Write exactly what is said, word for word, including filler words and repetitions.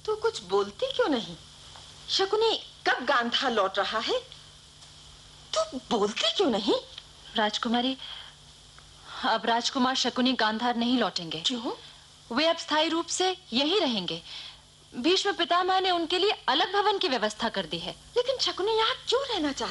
तू कुछ बोलती क्यों नहीं? शकुनी कब गांधार लौट रहा है? तू बोलती क्यों नहीं? राजकुमारी, अब राजकुमार शकुनी गांधार नहीं लौटेंगे। क्यों? वे अब स्थायी रूप से यहीं रहेंगे। भीष्म पितामह ने उनके लिए अलग भवन की व्यवस्था कर दी है। लेकिन शकुनी यहाँ क्यों रहना चाहती